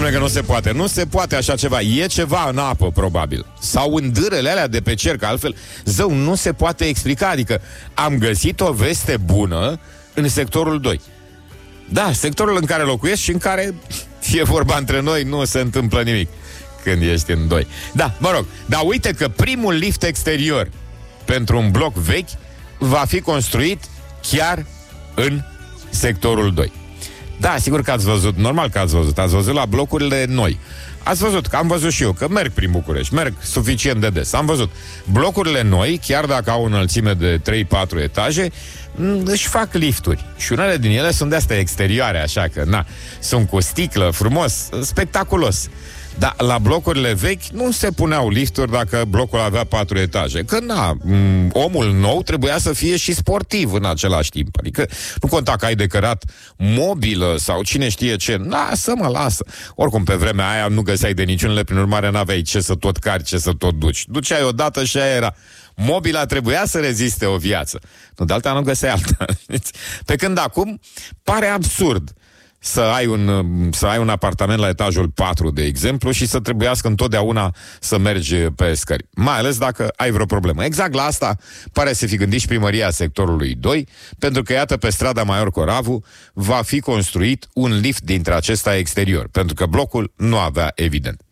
spune că nu se poate. Nu se poate așa ceva. E ceva în apă, probabil. Sau în dârele alea de pe cer, că altfel, zău, nu se poate explica. Adică am găsit o veste bună în sectorul 2. Da, sectorul în care locuiesc și în care, fie vorba între noi, nu se întâmplă nimic când ești în 2. Da, mă rog. Dar uite că primul lift exterior pentru un bloc vechi va fi construit chiar în sectorul 2. Da, sigur că ați văzut, normal că ați văzut la blocurile noi. Ați văzut, că am văzut și eu, că merg prin București, merg suficient de des. Am văzut, blocurile noi, chiar dacă au o înălțime de 3-4 etaje, își fac lifturi. Și unele din ele sunt de-astea exterioare, așa că, na, sunt cu sticlă, frumos, spectaculos. Dar la blocurile vechi nu se puneau lifturi dacă blocul avea 4 etaje. Că na, omul nou trebuia să fie și sportiv în același timp. Adică nu conta că ai de cărat mobilă sau cine știe ce. Lasă. Oricum pe vremea aia nu găseai de niciunele, prin urmare n-aveai ce să tot cari, ce să tot duci. Duceai odată și aia era. Mobila trebuia să reziste o viață. Nu, de alta nu găseai alta. Pe când acum pare absurd să ai un apartament la etajul 4, de exemplu, și să trebuiască întotdeauna să mergi pe scări. Mai ales dacă ai vreo problemă. Exact la asta pare să fi gândit și primăria sectorului 2, pentru că, iată, pe strada Maior Coravu va fi construit un lift dintre acesta exterior, pentru că blocul nu avea, evident.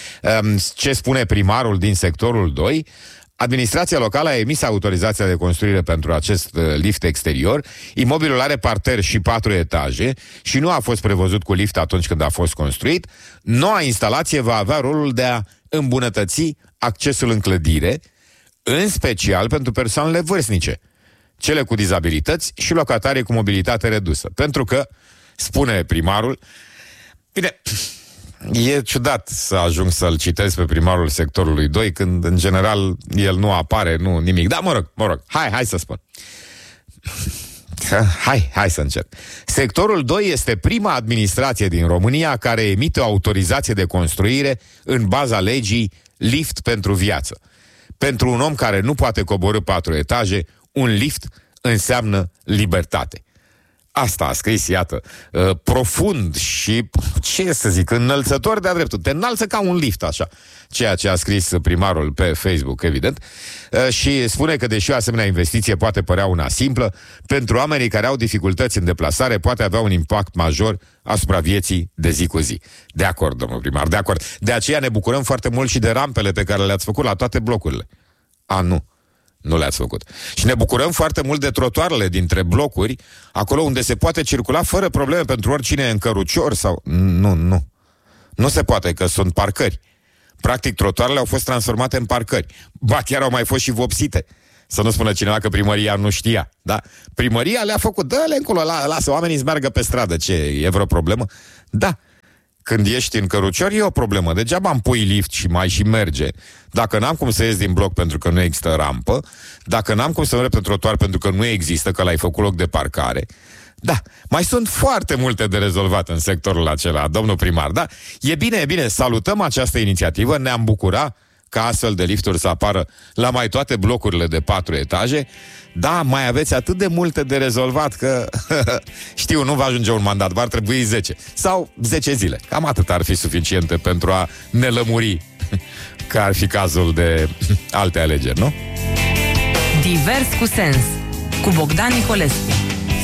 Ce spune primarul din sectorul 2? Administrația locală a emis autorizația de construire pentru acest lift exterior. Imobilul are parter și 4 etaje și nu a fost prevăzut cu lift atunci când a fost construit. Noua instalație va avea rolul de a îmbunătăți accesul în clădire, în special pentru persoanele vârstnice, cele cu dizabilități și locatarii cu mobilitate redusă. Pentru că, spune primarul, bine, e ciudat să ajung să-l citesc pe primarul sectorului 2 când, în general, el nu apare, nu nimic. Dar, mă rog, hai să spun. Hai să încerc. Sectorul 2 este prima administrație din România care emite o autorizație de construire în baza legii lift pentru viață. Pentru un om care nu poate coborî 4 etaje, un lift înseamnă libertate. Asta a scris, iată, profund și, ce să zic, înălțător de-a dreptul. Te înalță ca un lift, așa. Ceea ce a scris primarul pe Facebook, evident. Și spune că, deși o asemenea investiție poate părea una simplă, pentru oamenii care au dificultăți în deplasare poate avea un impact major asupra vieții de zi cu zi. De acord, domnul primar, de acord. De aceea ne bucurăm foarte mult și de rampele pe care le-ați făcut la toate blocurile. Nu le-ați făcut. Și ne bucurăm foarte mult de trotuarele dintre blocuri, acolo unde se poate circula fără probleme pentru oricine în cărucior sau... Nu. Nu se poate, că sunt parcări. Practic, trotuarele au fost transformate în parcări. Ba, chiar au mai fost și vopsite. Să nu spună cineva că primăria nu știa. Da? Primăria le-a făcut. Dă-le încolo, lasă oamenii să meargă pe stradă. Ce, e vreo problemă? Da. Când ești în cărucior e o problemă. Degeaba îmi pui lift și mai și merge. Dacă n-am cum să ies din bloc pentru că nu există rampă, dacă n-am cum să merg pe trotuar pentru că nu există, că l-ai făcut loc de parcare. Da, mai sunt foarte multe de rezolvat în sectorul acela, domnul primar. Da, e bine, salutăm această inițiativă, ne-am bucurat ca astfel de lifturi să apară la mai toate blocurile de 4 etaje. Da, mai aveți atât de multe de rezolvat că, știu, nu va ajunge un mandat, va trebui 10 sau 10 zile. Cam atât ar fi suficiente pentru a ne lămuri că ar fi cazul de alte alegeri, nu? Divers cu sens, cu Bogdan Nicolescu.